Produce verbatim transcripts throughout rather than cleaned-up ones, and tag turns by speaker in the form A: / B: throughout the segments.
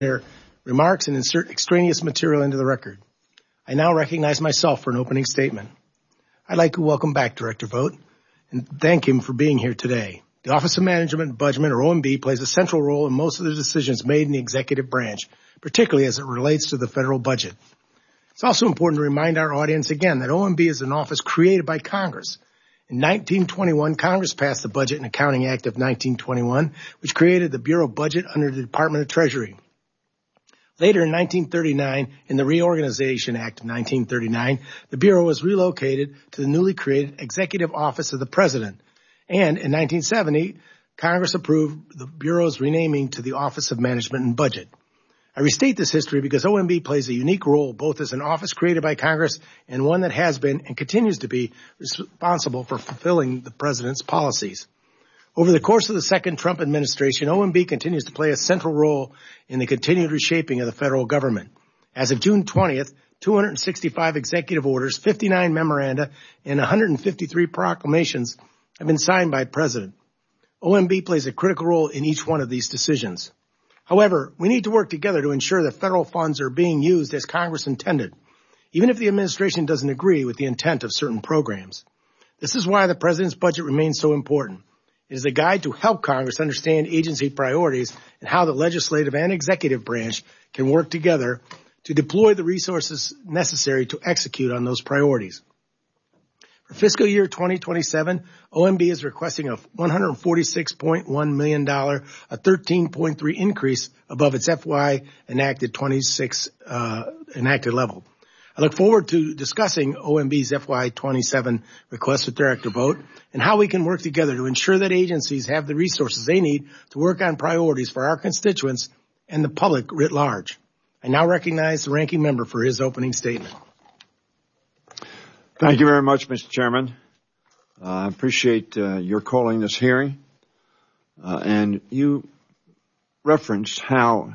A: their remarks and insert extraneous material into the record. I now recognize myself for an opening statement. I'd like to welcome back Director Vogt and thank him for being here today. The Office of Management and Budget, or O M B, plays a central role in most of the decisions made in the executive branch, particularly as it relates to the federal budget. It's also important to remind our audience again that O M B is an office created by Congress. In nineteen twenty-one, Congress passed the Budget and Accounting Act of nineteen twenty-one, which created the Bureau of Budget under the Department of Treasury. Later in nineteen thirty-nine, in the Reorganization Act of nineteen thirty-nine, the Bureau was relocated to the newly created Executive Office of the President. And in nineteen seventy, Congress approved the Bureau's renaming to the Office of Management and Budget. I restate this history because O M B plays a unique role both as an office created by Congress and one that has been and continues to be responsible for fulfilling the President's policies. Over the course of the second Trump administration, O M B continues to play a central role in the continued reshaping of the federal government. As of June twentieth, two hundred sixty-five executive orders, fifty-nine memoranda, and one hundred fifty-three proclamations have been signed by the President. O M B plays a critical role in each one of these decisions. However, we need to work together to ensure that federal funds are being used as Congress intended, even if the administration doesn't agree with the intent of certain programs. This is why the President's budget remains so important. It is a guide to help Congress understand agency priorities and how the legislative and executive branch can work together to deploy the resources necessary to execute on those priorities. For fiscal year twenty twenty-seven, O M B is requesting a one hundred forty-six point one million dollars, a thirteen point three increase above its F Y enacted twenty-six uh, enacted level. I look forward to discussing O M B's F Y twenty-seven request with Director Vogt and how we can work together to ensure that agencies have the resources they need to work on priorities for our constituents and the public writ large. I now recognize the ranking member for his opening statement.
B: Thank you very much, Mister Chairman. Uh, I appreciate uh, your calling this hearing. Uh, and you referenced how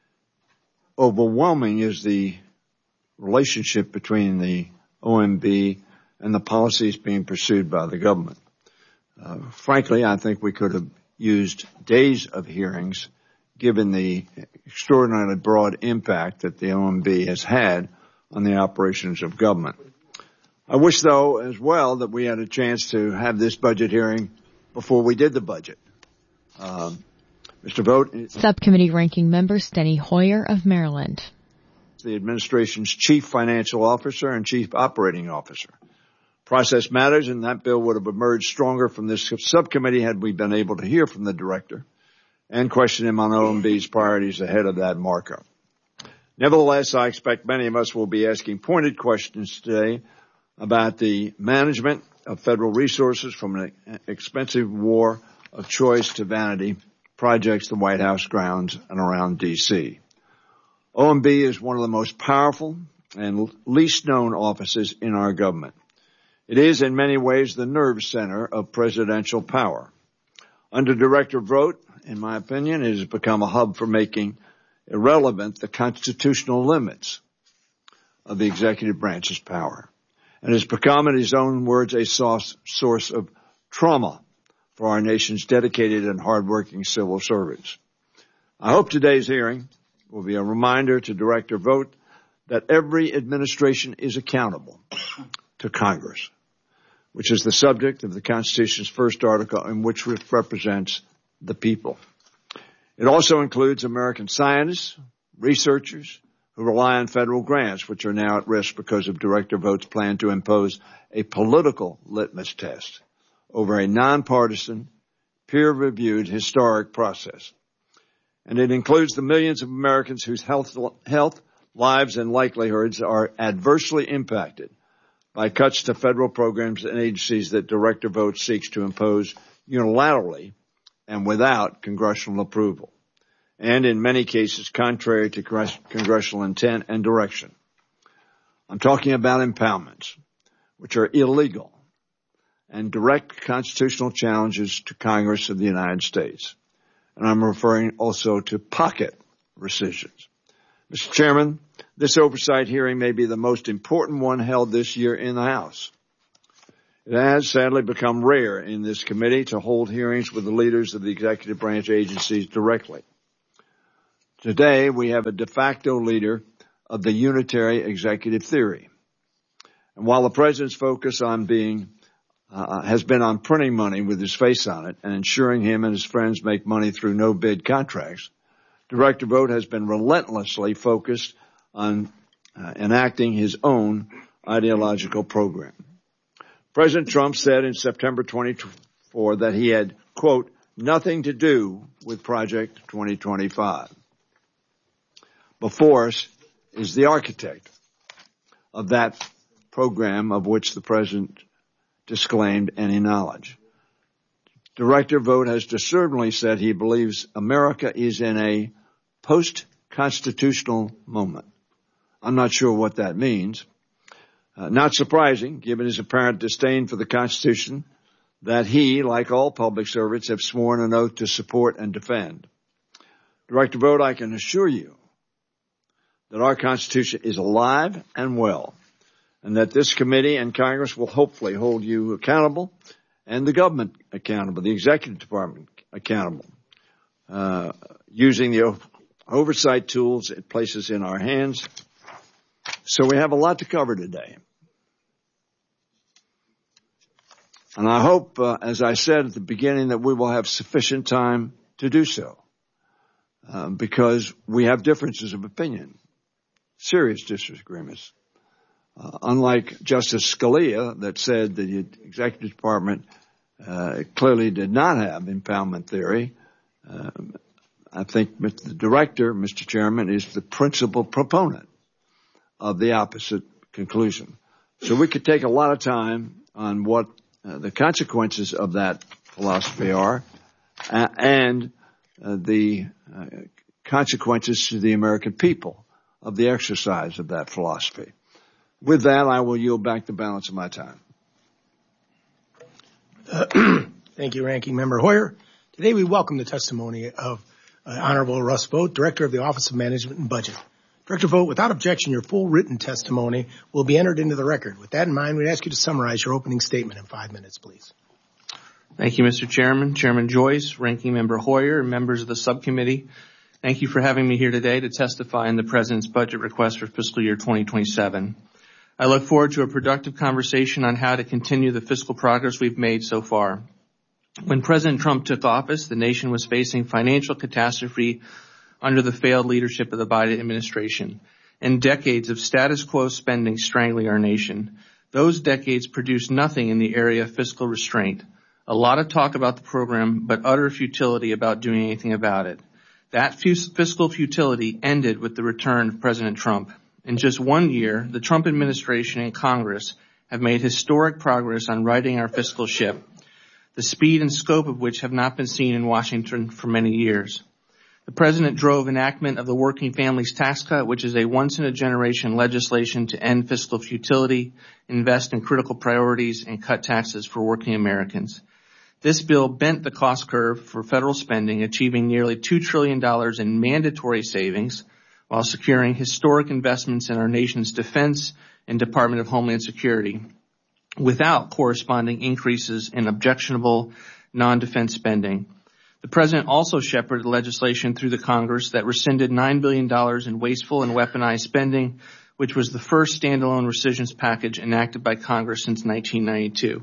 B: overwhelming is the relationship between the O M B and the policies being pursued by the government. Uh, frankly, I think we could have used days of hearings given the extraordinarily broad impact that the O M B has had on the operations of government. I wish, though, as well, that we had a chance to have this budget hearing before we did the budget. Um, Mister Vogt.
C: Subcommittee Ranking Member Steny Hoyer of Maryland.
B: The administration's chief financial officer and chief operating officer. Process matters, and that bill would have emerged stronger from this subcommittee had we been able to hear from the director and question him on O M B's priorities ahead of that markup. Nevertheless, I expect many of us will be asking pointed questions today about the management of federal resources from an expensive war of choice to vanity projects, the White House grounds, and around D C O M B is one of the most powerful and least known offices in our government. It is in many ways the nerve center of presidential power. Under Director Vogt, in my opinion, it has become a hub for making irrelevant the constitutional limits of the executive branch's power, and has become, in his own words, a source, source of trauma for our nation's dedicated and hardworking civil servants. I hope today's hearing will be a reminder to Director Vogt that every administration is accountable to Congress, which is the subject of the Constitution's first article and which represents the people. It also includes American scientists, researchers, who rely on federal grants, which are now at risk because of Director Vogt's plan to impose a political litmus test over a nonpartisan, peer-reviewed, historic process. And it includes the millions of Americans whose health, health, lives, and livelihoods are adversely impacted by cuts to federal programs and agencies that Director Vogt seeks to impose unilaterally and without congressional approval, and in many cases contrary to congressional intent and direction. I'm talking about impoundments, which are illegal and direct constitutional challenges to Congress of the United States. And I'm referring also to pocket rescissions. Mister Chairman, this oversight hearing may be the most important one held this year in the House. It has sadly become rare in this committee to hold hearings with the leaders of the executive branch agencies directly. Today, we have a de facto leader of the unitary executive theory. And while the president's focus on being uh, has been on printing money with his face on it and ensuring him and his friends make money through no-bid contracts, Director Vogt has been relentlessly focused on uh, enacting his own ideological program. President Trump said in September twenty-four that he had, quote, nothing to do with Project twenty twenty-five. Before us is the architect of that program of which the president disclaimed any knowledge. Director Vogt has discernibly said he believes America is in a post-constitutional moment. I'm not sure what that means. Uh, not surprising, given his apparent disdain for the Constitution, that he, like all public servants, have sworn an oath to support and defend. Director Vogt, I can assure you that our Constitution is alive and well, and that this committee and Congress will hopefully hold you accountable and the government accountable, the executive department accountable, uh, using the oversight tools it places in our hands. So we have a lot to cover today. And I hope, uh, as I said at the beginning, that we will have sufficient time to do so, uh, because we have differences of opinion, serious disagreements. Uh, unlike Justice Scalia that said the executive department uh, clearly did not have impoundment theory, uh, I think the director, Mister Chairman, is the principal proponent of the opposite conclusion. So we could take a lot of time on what uh, the consequences of that philosophy are uh, and uh, the uh, consequences to the American people of the exercise of that philosophy. With that, I will yield back the balance of my time.
A: Uh, thank you, Ranking Member Hoyer. Today we welcome the testimony of uh, Honorable Russ Vogt, Director of the Office of Management and Budget. Director Vogt, without objection, your full written testimony will be entered into the record. With that in mind, we'd ask you to summarize your opening statement in five minutes, please.
D: Thank you, Mister Chairman, Chairman Joyce, Ranking Member Hoyer, and members of the subcommittee. Thank you for having me here today to testify in the President's budget request for fiscal year twenty twenty-seven. I look forward to a productive conversation on how to continue the fiscal progress we've made so far. When President Trump took office, the nation was facing financial catastrophe under the failed leadership of the Biden administration and decades of status quo spending strangling our nation. Those decades produced nothing in the area of fiscal restraint. A lot of talk about the program, but utter futility about doing anything about it. That fiscal futility ended with the return of President Trump. In just one year, the Trump administration and Congress have made historic progress on righting our fiscal ship, the speed and scope of which have not been seen in Washington for many years. The President drove enactment of the Working Families Tax Cut, which is a once-in-a-generation legislation to end fiscal futility, invest in critical priorities, and cut taxes for working Americans. This bill bent the cost curve for federal spending, achieving nearly two trillion dollars in mandatory savings, while securing historic investments in our nation's defense and Department of Homeland Security, without corresponding increases in objectionable non-defense spending. The President also shepherded legislation through the Congress that rescinded nine billion dollars in wasteful and weaponized spending, which was the first standalone rescissions package enacted by Congress since nineteen ninety-two.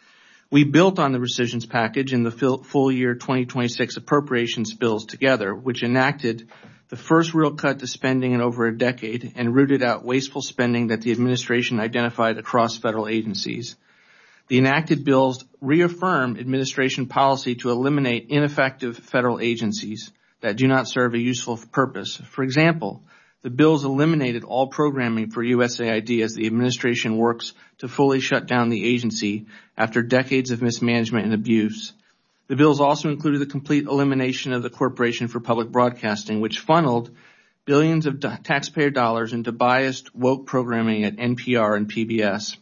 D: We built on the rescissions package in the full year twenty twenty-six appropriations bills together, which enacted the first real cut to spending in over a decade and rooted out wasteful spending that the administration identified across federal agencies. The enacted bills reaffirm administration policy to eliminate ineffective federal agencies that do not serve a useful purpose. For example, the bills eliminated all programming for U S A I D as the administration works to fully shut down the agency after decades of mismanagement and abuse. The bills also included the complete elimination of the Corporation for Public Broadcasting, which funneled billions of taxpayer dollars into biased, woke programming at N P R and P B S.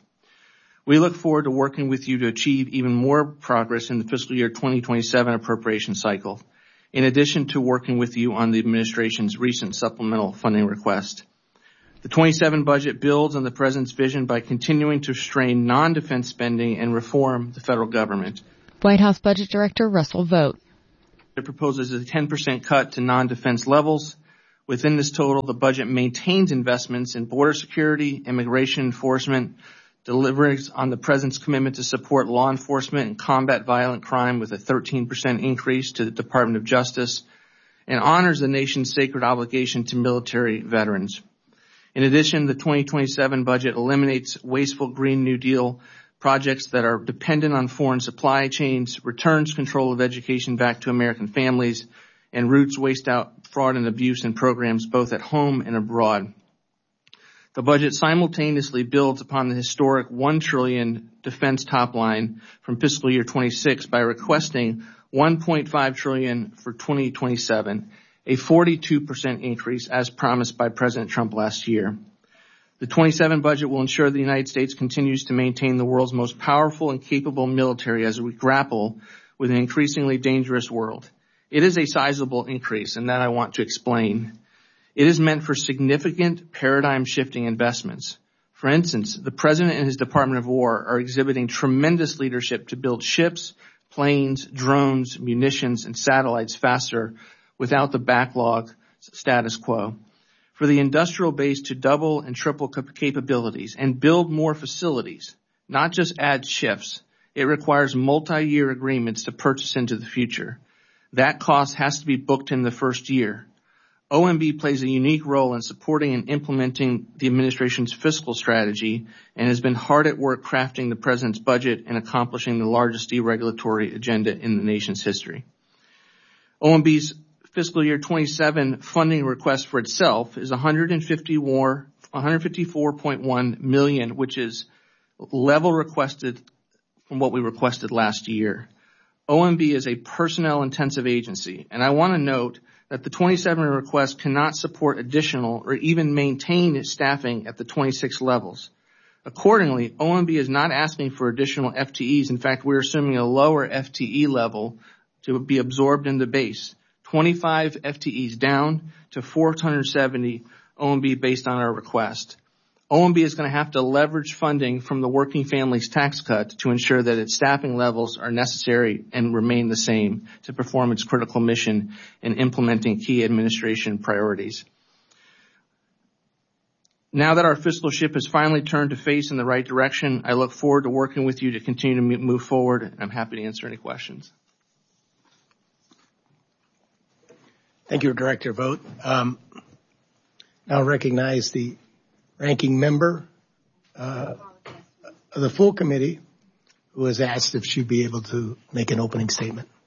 D: We look forward to working with you to achieve even more progress in the fiscal year twenty twenty-seven appropriation cycle, in addition to working with you on the administration's recent supplemental funding request. The twenty-seven budget builds on the President's vision by continuing to restrain non-defense spending and reform the federal government.
C: White House Budget Director Russell Vogt.
D: It proposes a ten percent cut to non-defense levels, Within this total, the budget maintains investments in border security, immigration enforcement, delivers on the President's commitment to support law enforcement and combat violent crime with a thirteen percent increase to the Department of Justice, and honors the nation's sacred obligation to military veterans. In addition, the twenty twenty-seven budget eliminates wasteful Green New Deal projects that are dependent on foreign supply chains, returns control of education back to American families, and roots waste out fraud and abuse in programs both at home and abroad. The budget simultaneously builds upon the historic one trillion dollars defense top line from fiscal year twenty-six by requesting one point five trillion dollars for twenty twenty-seven, a forty-two percent increase as promised by President Trump last year. The twenty-seven budget will ensure the United States continues to maintain the world's most powerful and capable military as we grapple with an increasingly dangerous world. It is a sizable increase, and that I want to explain. It is meant for significant paradigm-shifting investments. For instance, the President and his Department of War are exhibiting tremendous leadership to build ships, planes, drones, munitions, and satellites faster without the backlog status quo. For the industrial base to double and triple capabilities and build more facilities, not just add shifts, it requires multi-year agreements to purchase into the future. That cost has to be booked in the first year. O M B plays a unique role in supporting and implementing the administration's fiscal strategy and has been hard at work crafting the President's budget and accomplishing the largest deregulatory agenda in the nation's history. O M B's fiscal year twenty-seven funding request for itself is one hundred fifty-four point one million dollars, which is level requested from what we requested last year. O M B is a personnel-intensive agency, and I want to note that the twenty-seven request cannot support additional or even maintain staffing at the twenty-six levels. Accordingly, O M B is not asking for additional F T Es. In fact, we're assuming a lower F T E level to be absorbed in the base. twenty-five F T Es down to four hundred seventy O M B based on our request. O M B is going to have to leverage funding from the Working Families Tax Cut to ensure that its staffing levels are necessary and remain the same to perform its critical mission in implementing key administration priorities. Now that our fiscal ship has finally turned to face in the right direction, I look forward to working with you to continue to move forward, and I'm happy to answer any questions.
A: Thank you, Director Vogt. Um, now recognize the ranking member uh, of the full committee who has asked if she'd be able to make an opening statement.